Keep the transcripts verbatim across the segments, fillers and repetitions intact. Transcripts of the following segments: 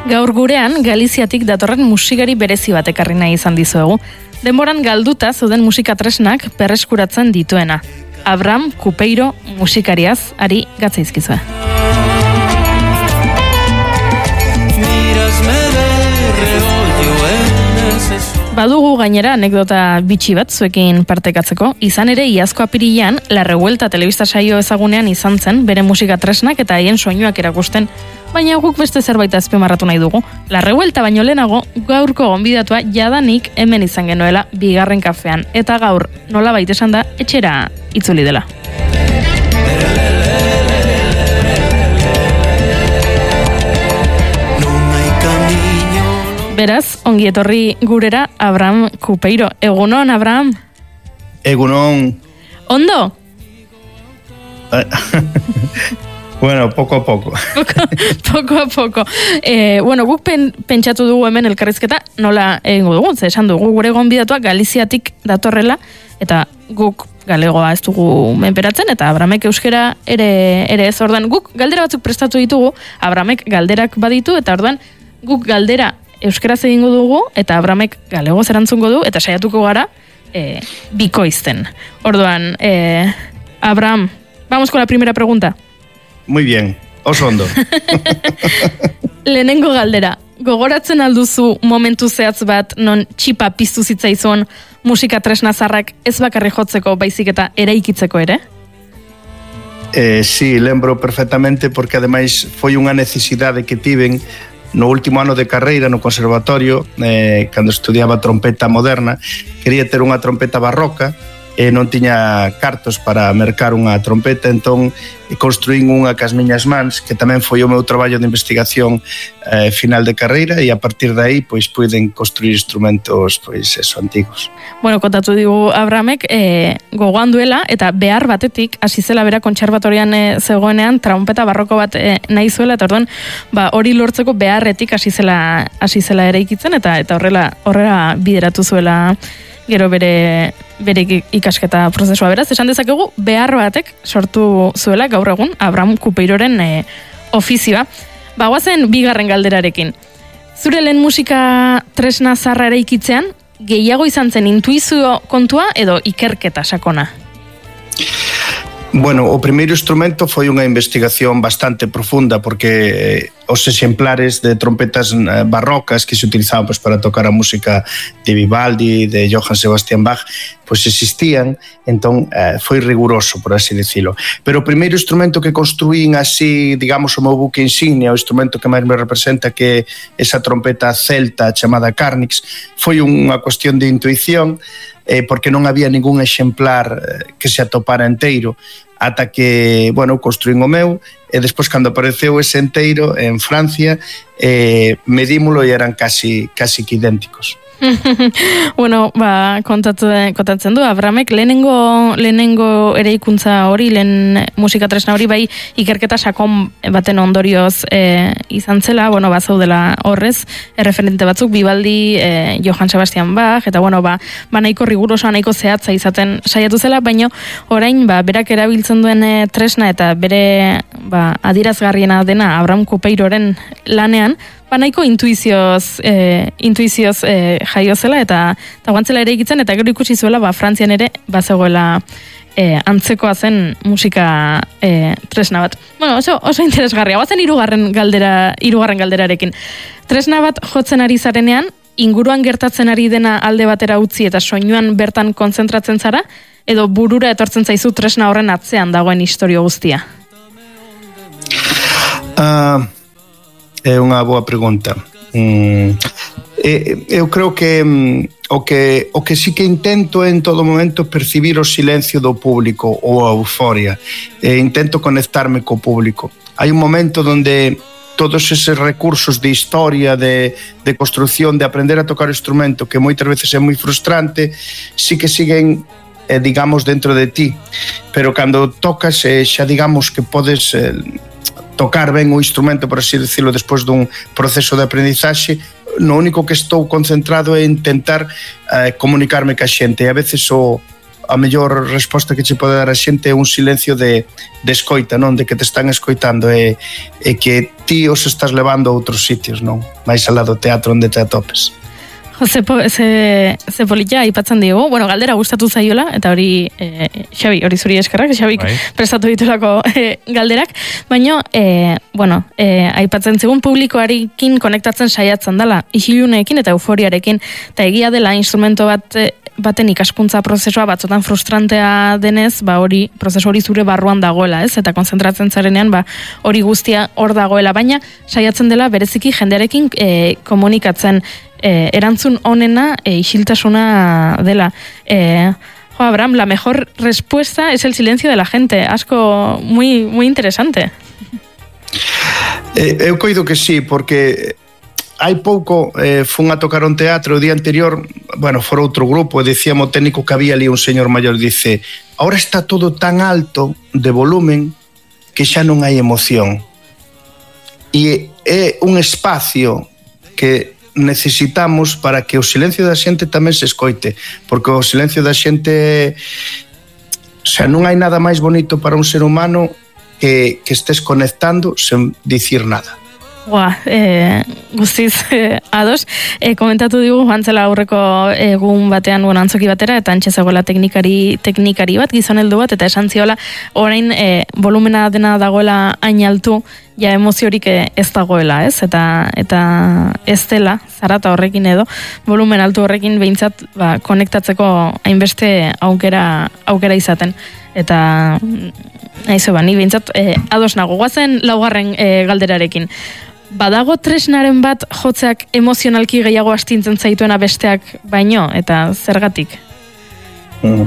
Gaur gurean, Galiziatik datorren musikari berezi bat ekarri nahi izan dizuegu. Denboran galduta zeuden musika tresnak berreskuratzen dituena. Abraham Kupeiro musikariaz ari gatzaizkizue. Badugu gainera anekdota bitxi bat zuekin partekatzeko, izan ere iazko apirilean La Revuelta telebista saio ezagunean izan zen bere musika tresnak eta haien soinuak erakusten, baina guk beste zerbait azpimarratu nahi dugu. La Revuelta baino lehenago gaurko gonbidatua jadanik hemen izan genuela bigarren kafean, eta gaur nolabait esan da etxera itzuli dela. Beraz, ongi etorri gurera Abraham Kupeiro. Egunon, Abraham? Egunon. Ondo? Bueno, poco a poco. Poco, poco a poco. Eh, bueno, guk pen, pentsatu dugu hemen elkarrizketa, nola egingo dugu, ze esan dugu gure gonbidatua Galiziatik datorrela, eta guk galegoa ez dugu menperatzen, eta Abramek euskera ere, ere ez. Ordan, guk galdera batzuk prestatu ditugu, Abramek galderak baditu, eta ordan, guk galdera euskaraz egingo dugu, eta Abramek galego zerantzungo du, eta saiatuko gara e, bikoizten. Orduan, e, Abraham, vamos con la primera pregunta. Muy bien, oso ondo. Lehenengo galdera, gogoratzen alduzu momentu zehatz bat non txipa piztu zitzaizun musika tresna zarrak ez bakarri jotzeko baizik eta eraikitzeko ere? Eh, sí, lembro perfectamente porque ademais foi unha necesidade que tiven no último ano de carreira no conservatorio, eh, cando estudiaba trompeta moderna, quería ter unha trompeta barroca e non tiña cartos para mercar unha trompeta, entón construín unha cas miñas mans, que tamén foi o meu traballo de investigación eh, final de carreira, e a partir de aí pois puiden construir instrumentos pois eso, antigos. Bueno, kontatu digu Abramek, eh, gogoan duela, eta behar batetik, hasi zela bera kontserbatorian eh, zegoenean, trompeta barroko bat eh, nahi zuela, eta orduan, ba, hori lortzeko beharretik hasi zela, hasi zela eraikitzen, eta eta horrela horrela bideratu zuela gero bere, bere ikasketa prozesua. Beraz, esan dezakegu behar batek sortu zuela gaur egun Abraham Kupeiroren e, ofizioa. Bagoazen bigarren galderarekin. Zure lehen musika tresna zarra eraikitzean, gehiago izan zen intuizio kontua edo ikerketa sakona? Bueno, o primeiro instrumento foi unha investigación bastante profunda porque eh, os exemplares de trompetas eh, barrocas que se utilizaban pues, para tocar a música de Vivaldi, de Johann Sebastian Bach, pues existían, entón eh, foi riguroso, por así decirlo. Pero o primeiro instrumento que construín así, digamos, o meu buque insignia, o instrumento que máis me representa, que é esa trompeta celta chamada Carnix, foi unha cuestión de intuición, eh, porque non había ningún exemplar eh, que se atopara enteiro, ata que, bueno, construín o meu, e despois cando apareceu ese enteiro en Francia, eh, medímolo e eran casi, casi que idénticos. Bueno, ba, kontatzen, kontatzen du, Abramek lehenengo, lehenengo eraikuntza hori, lehen musika tresna hori, bai ikerketa sakon baten ondorioz e, izan zela, bueno, ba, zaudela horrez, erreferente batzuk, Vivaldi, e, Johann Sebastian Bach, eta bueno, ba, ba nahiko rigurosoa, nahiko zehatza izaten saiatu zela, baino orain, ba, berak erabiltzen duen e, tresna eta bere ba, adirazgarriena dena Abraham Kupeiroren lanean, ba nahiko intuizioz, e, intuizioz e, jaio zela eta, eta guantzela ere egitzen, eta gero ikusi zuela ba, Frantzian ere bazegoela e, antzekoa zen musika e, tresna bat. Bueno, oso, oso interesgarria. Guazen hirugarren galdera, hirugarren galderarekin. Tresna bat jotzen ari zarenean, inguruan gertatzen ari dena alde batera utzi eta soinuan bertan kontzentratzen zara, edo burura etortzen zaizu tresna horren atzean dagoen historio guztia? Ah... Uh... É unha boa pregunta. Mm, eu creo que mm, o que o que sí que intento en todo momento percibir o silencio do público ou a euforia. E intento conectarme co público. Hai un momento onde todos eses recursos de historia, de, de construcción, de aprender a tocar o instrumento, que moitas veces é moi frustrante, sí que siguen eh, digamos dentro de ti. Pero cando tocas eh, xa digamos que podes eh, tocar ben o instrumento, por así decirlo, despois dun proceso de aprendizaxe, no único que estou concentrado é intentar eh, comunicarme ca xente, e a veces o, a mellor resposta que che pode dar a xente é un silencio de, de escoita, non? De que te están escoitando e, e que ti os estás levando a outros sitios, non? Mais alá do teatro onde te atopes. Ze, ze, ze polita aipatzen digu, bueno, galdera gustatu zaiola, eta hori, e, Xabi, hori zuri eskerrak, Xabik bai. Prestatu ditulako e, galderak, baina, e, bueno, e, aipatzen zigun publikoarekin konektatzen saiatzen dela, isiluneekin eta euforiarekin, eta egia dela instrumento bat e, baten ikaskuntza prozesua batzotan frustrantea denez, ba hori, prozesu hori zure barruan dagoela, ez? Eta konzentratzen zarenean, ba hori guztia hor dagoela, baina saiatzen dela bereziki jendearekin e, komunikatzen e, erantzun onena e, isiltasuna dela. E, jo, Abraham, la mejor respuesta es el silencio de la gente. Asko, muy, muy interesante. Eh, eu coido que sí, porque hai pouco eh, fun a tocar un teatro o día anterior, bueno, fora outro grupo, e dicíamos o técnico que había ali un señor maior, dice, ahora está todo tan alto de volumen que xa non hai emoción. E é un espacio que necesitamos para que o silencio da xente tamén se escoite, porque o silencio da xente, o sea, non hai nada máis bonito para un ser humano que, que estés conectando sen dicir nada. Ua, e, guztiz e, ados, e, komentatu digu antzela aurreko egun batean, bueno, antzoki batera, eta antxe zegoela teknikari, teknikari bat, gizon heldu bat, eta esan ziola, orain e, volumena dena dagoela hain altu, ja emoziorik ez dagoela, ez? Eta, eta ez dela, zarata horrekin edo, volumen altu horrekin behintzat, ba, konektatzeko hainbeste aukera, aukera izaten. Eta, aizu ba, ni behintzat, e, ados nago, guazen laugarren e, galderarekin. Badago tresnaren bat jotzeak emozionalki gehiago astintzen zaituena besteak baino, eta zergatik? Mm.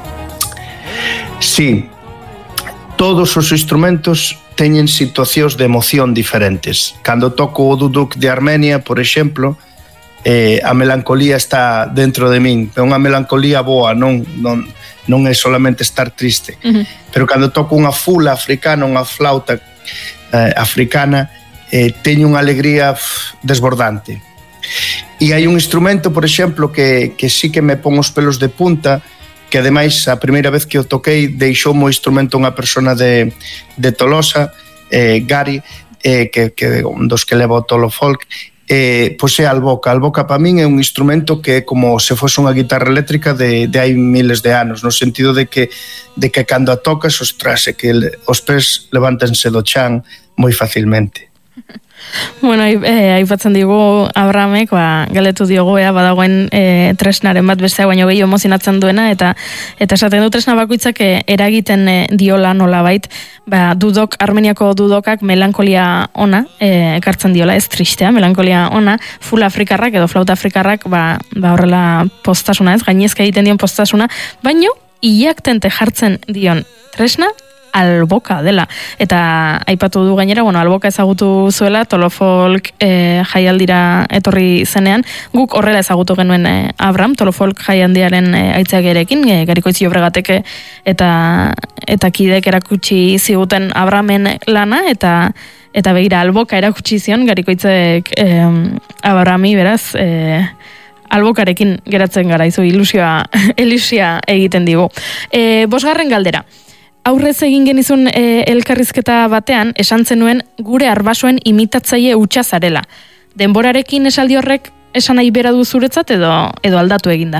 Sí, todos os instrumentos teñen situacións de emoción diferentes. Cando toco o duduk de Armenia, por exemplo, eh, a melancolía está dentro de min, é unha melancolía boa, non, non, non é solamente estar triste. Uh-huh. Pero cando toco unha fula africana, unha flauta eh, africana, eh, teño unha alegría pff, desbordante. E hai un instrumento, por exemplo, que, que sí que me pon os pelos de punta, que ademais a primeira vez que o toquei deixou o instrumento unha persona de, de Tolosa, eh, Gary, eh, que, que un dos que leva o Tolo Folk, eh, pois é a alboca. A alboca para min é un instrumento que é como se fose unha guitarra eléctrica de, de hai miles de anos, no sentido de que, de que cando a tocas, ostras, é que os pés levántanse do chan moi facilmente. Bueno, eh, aipatzen digu Abrahamek, ba, galetu diogu ea badagoen e, tresnaren bat beste baino gehiago emozionatzen duena, eta eta esaten du tresna bakoitzak e, eragiten e, diola nolabait, ba, dudok, Armeniako dudokak melankolia ona e, ekartzen diola, ez tristea, melankolia ona, full afrikarrak edo flauta afrikarrak, ba, ba horrela postasuna, ez, gainezka egiten dion postasuna, baino, iaktente jartzen dion tresna, alboka dela. Eta aipatu du gainera, bueno, alboka ezagutu zuela, Tolo Folk e, jaialdira etorri zenean, guk horrela ezagutu genuen e, Abraham, Tolo Folk jaialdiaren e, aitzagerekin, e, Garikoitzi Obregateke eta eta kidek erakutsi ziguten Abrahamen lana, eta eta begira alboka erakutsi zion Garikoitzek e, Abrahami, beraz, e, albokarekin geratzen gara, izu ilusioa, ilusia egiten digu. E, bosgarren galdera. Aurrez egin genizun e, elkarrizketa batean, esan zenuen gure arbasoen imitatzaile hutsa zarela. Denborarekin esaldi horrek esan nahi bera du zuretzat edo edo aldatu eginda?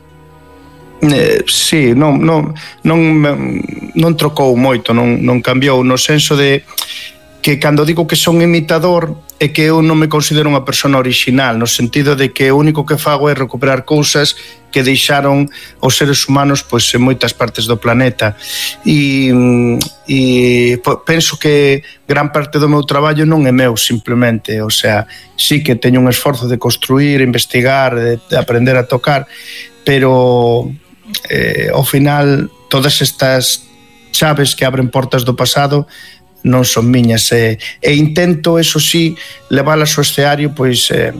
Eh, sí, non, non, non, non trocou moito, non, non cambiou, no senso de que cando digo que son imitador é que eu non me considero unha persona original, no sentido de que o único que fago é recuperar cousas que deixaron os seres humanos pois en moitas partes do planeta. E, e penso que gran parte do meu traballo non é meu simplemente, o sea, sí que teño un esforzo de construir, investigar, de, de aprender a tocar, pero eh, ao final todas estas chaves que abren portas do pasado non son miñas, e, e intento, eso sí, leválas ao escenario pois eh,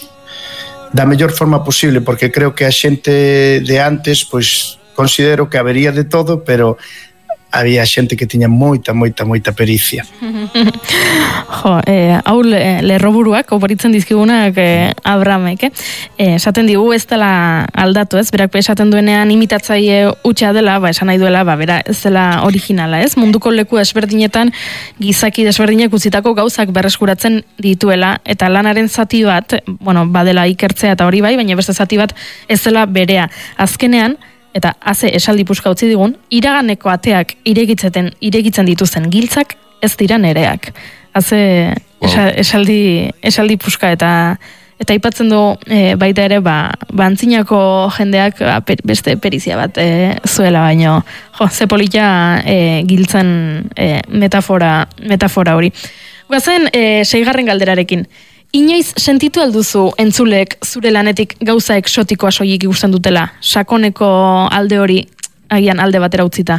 da mellor forma posible, porque creo que a xente de antes pois considero que habería de todo, pero había xente que tiña moita, moita, moita pericia. Jo, eh, hau le, lerroburuak, oparitzen dizkigunak eh, Abramek, eh? Eh, esaten digu ez dela aldatu, ez? Berak esaten duenean imitatzaile hutsa dela, ba, esan nahi duela, ba, bera ez dela originala, ez? Munduko leku desberdinetan gizaki desberdinek utzitako gauzak berreskuratzen dituela, eta lanaren zati bat, bueno, badela ikertzea eta hori bai, baina beste zati bat ez dela berea. Azkenean, eta haze esaldi puska utzi digun, iraganeko ateak iregitzeten, iregitzen dituzten giltzak ez dira nereak. Haze wow. esaldi, esaldi puska eta eta aipatzen du e, baita ere ba, ba antzinako jendeak ba, per, beste perizia bat e, zuela baino. Jo, ze polita e, giltzen e, metafora, metafora hori. Guazen, e, seigarren galderarekin. Inoiz sentitu alduzu entzulek zure lanetik gauza exotikoa soilik ikusten dutela? Sakoneko alde hori agian alde batera utzita?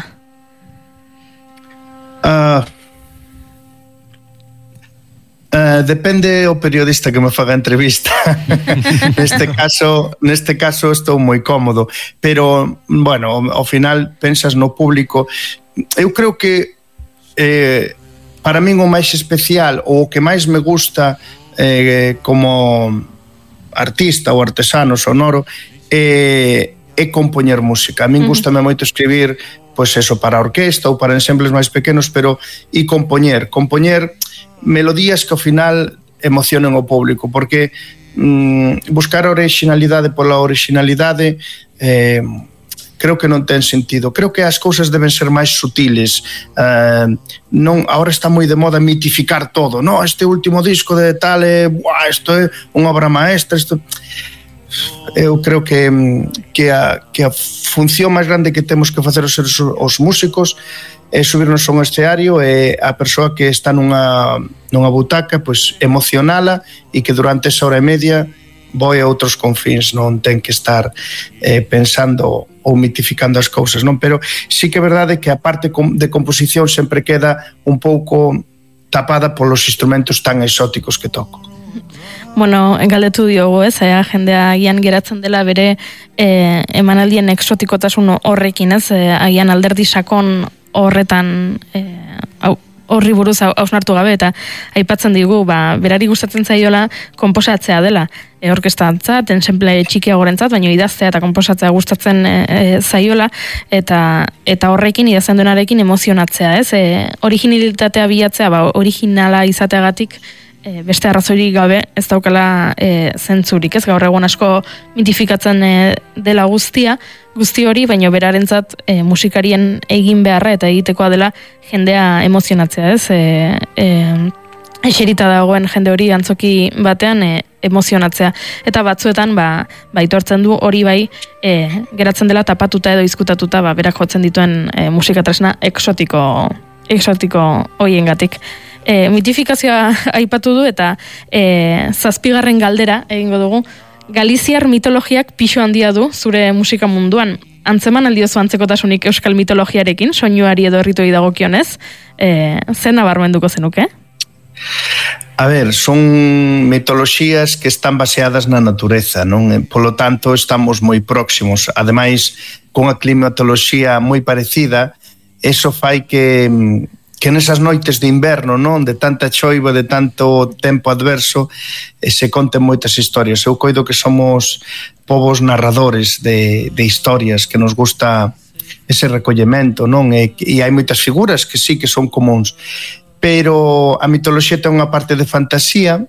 Uh, uh, depende o periodista que me faga entrevista. neste caso, neste caso estou moi cómodo, pero bueno, ao final pensas no público. Eu creo que eh, para min o máis especial ou o que máis me gusta Eh, como artista ou artesano sonoro eh, é compoñer música. A min gustame moito escribir pois eso, para orquesta ou para ensembles máis pequenos, pero e compoñer compoñer melodías que ao final emocionen o público, porque mm, buscar a originalidade pola originalidade eh, creo que non ten sentido. Creo que as cousas deben ser máis sutiles. Uh, non, ahora está moi de moda mitificar todo. No, este último disco de tal é, buah, isto é unha obra maestra, isto... Eu creo que que a, que a función máis grande que temos que facer os, os músicos é subirnos a un escenario e a persoa que está nunha, nunha butaca, pois emocionala e que durante esa hora e media voi a outros confins, non ten que estar eh, pensando ou mitificando as cousas, non? Pero sí que é verdade que a parte de composición sempre queda un pouco tapada polos instrumentos tan exóticos que toco. Bueno, galdetu diogu, ez, eh, jendea agian geratzen dela bere eh, emanaldien exotikotasun horrekin, ez, eh, agian alderdi sakon horretan eh, au, horri buruz hausnartu gabe, eta aipatzen digu, ba, berari gustatzen zaiola konposatzea dela, e, orkestantzat, ensemble txikiagorentzat, baina idaztea eta konposatzea gustatzen e, e, zaiola, eta eta horrekin, idazten duenarekin emozionatzea, ez? E, originalitatea bilatzea, ba, originala izateagatik, e, beste arrazoirik gabe, ez daukala e, zentzurik, ez? Gaur egun asko mitifikatzen e, dela guztia, guzti hori, baina berarentzat e, musikarien egin beharra eta egitekoa dela jendea emozionatzea, ez? E, e, eserita dagoen jende hori antzoki batean e, emozionatzea. Eta batzuetan, ba, baitortzen du hori bai, e, geratzen dela tapatuta edo izkutatuta, ba, berak jotzen dituen e, musikatresna exotiko, exotiko hoiengatik. E, mitifikazioa aipatu du eta e, zazpigarren galdera egingo dugu. Galiziar mitologiak pisu handia du zure musika munduan. Antzeman aldiozu antzekotasunik euskal mitologiarekin, soinuari edo erritoi dagokionez, e, zen nabarmenduko zenuke? A ver, son mitoloxías que están baseadas na natureza, non? Polo tanto, estamos moi próximos. Ademais, con a climatoloxía moi parecida, eso fai que... que nesas noites de inverno, non, de tanta choiva, de tanto tempo adverso, eh, se conten moitas historias. Eu coido que somos povos narradores de, de historias, que nos gusta ese recollemento, non? E, e hai moitas figuras que sí que son comuns, pero a mitoloxía ten unha parte de fantasía,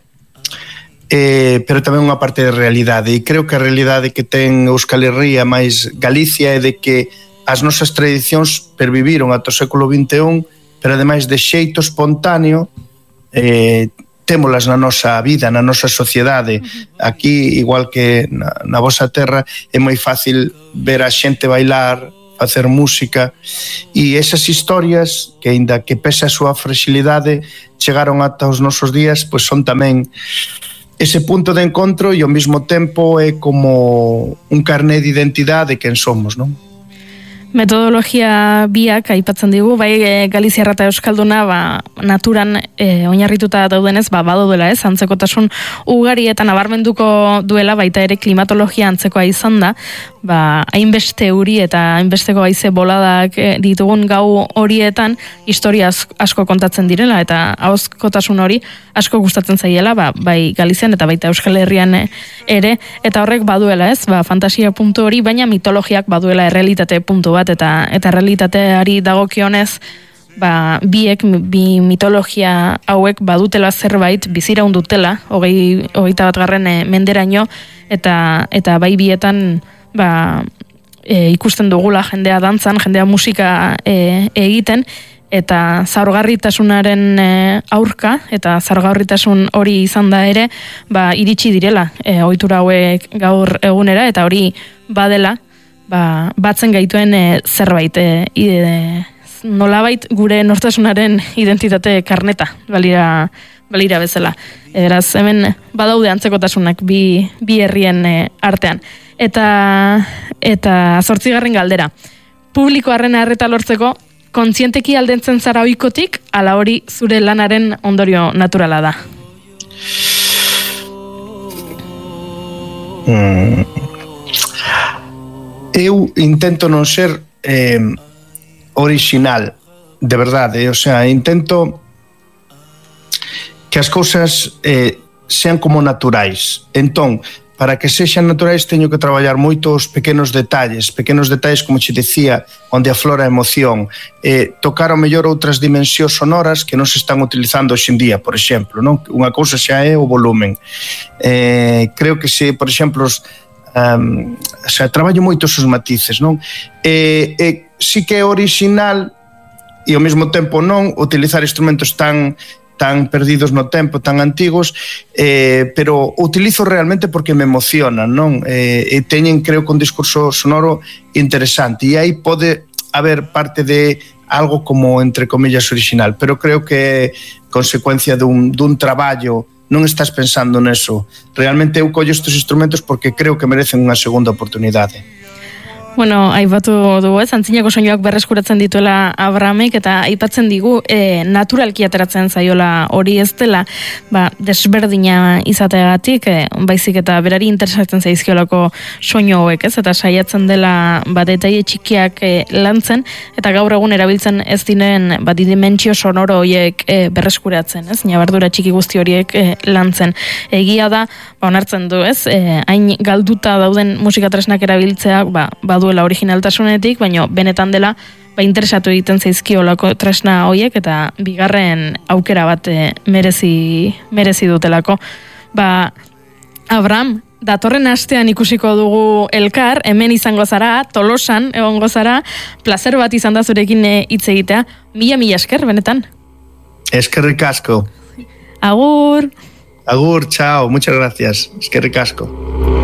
eh, pero tamén unha parte de realidade, e creo que a realidade que ten Euskal Herria máis Galicia é de que as nosas tradicións perviviron ata o século vinte e un, pero ademais de xeito espontáneo, eh, témolas na nosa vida, na nosa sociedade. Aquí, igual que na, na vosa terra, é moi fácil ver a xente bailar, facer música, e esas historias, que aínda que pese a súa fragilidade, chegaron ata os nosos días, pois son tamén ese punto de encontro e ao mesmo tempo é como un carné de identidade de quen somos, non? Metodologia biak aipatzen digu, bai e, Galiziarra eta Euskalduna ba, naturan e, oinarrituta daudenez, ba, badaudela ez, antzekotasun ugari eta nabarmenduko duela, baita ere klimatologia antzekoa izan da, ba, hainbeste euri eta hainbesteko haize boladak e, ditugun gau horietan historia asko kontatzen direla, eta ahozkotasun hori asko gustatzen zaiela, ba, bai Galizian eta baita Euskal Herrian ere, eta horrek baduela ez, ba, fantasia puntu hori, baina mitologiak baduela errealitate puntu bat, eta eta realitateari dagokionez, ba, biek, bi mitologia hauek badutela zerbait, biziraun dutela, hogei, hogeita bat garren menderaino, eta, eta bai bietan, ba, e, ikusten dugula jendea dantzan, jendea musika e, egiten, eta zaurgarritasunaren e, aurka, eta zaurgarritasun hori izan da ere, ba, iritsi direla, e, ohitura hauek gaur egunera, eta hori badela, ba, batzen gaituen e, zerbait, e, e, nolabait gure nortasunaren identitate karneta, balira, balira bezala. Eraz, hemen badaude antzekotasunak bi, bi herrien e, artean. Eta, eta zortzigarren galdera. Publikoaren arreta lortzeko, kontzienteki aldentzen zara oikotik, ala hori zure lanaren ondorio naturala da? Mm. Eu intento non ser eh, original, de verdade, o sea, intento que as cousas eh, sean como naturais. Entón, para que sexan naturais teño que traballar moito os pequenos detalles, pequenos detalles, como che dicía, onde aflora a emoción, eh, tocar ao mellor outras dimensións sonoras que non se están utilizando hoxe en día, por exemplo, non? Unha cousa xa é o volumen. Eh, creo que se, por exemplo, os Um, o sea, traballo moito os matices, non? E, e si que é original e ao mesmo tempo non utilizar instrumentos tan tan perdidos no tempo, tan antigos, eh, pero utilizo realmente porque me emocionan, non? Eh, e teñen, creo, que un discurso sonoro interesante, e aí pode haber parte de algo como, entre comillas, original, pero creo que é consecuencia dun, dun traballo. Non estás pensando neso. Realmente eu collo estes instrumentos porque creo que merecen unha segunda oportunidade. Bueno, aipatu dugu ez, antzinako soinuak berreskuratzen dituela Abramek, eta aipatzen digu e, naturalki ateratzen zaiola hori ez dela, ba, desberdina izateagatik, e, baizik eta berari interesatzen zaizkiolako soinu hauek ez, eta saiatzen dela ba, detaile txikiak e, lantzen, eta gaur egun erabiltzen ez dinen ba, dimentsio sonoro horiek e, berreskuratzen, ez, nabardura txiki guzti horiek e, lantzen. Egia da, ba, onartzen du ez, e, hain galduta dauden musikatresnak erabiltzeak, ba, badu duela originaltasunetik, baina benetan dela ba, interesatu egiten zaizkiolako tresna hoiek eta bigarren aukera bat e, merezi, merezi dutelako. Ba, Abraham, datorren astean ikusiko dugu elkar, hemen izango zara, Tolosan egongo zara, plazer bat izan da zurekin hitz egitea. Mila, mila esker, benetan. Eskerrik asko. Agur. Agur, chao, muchas gracias. Eskerrik asko.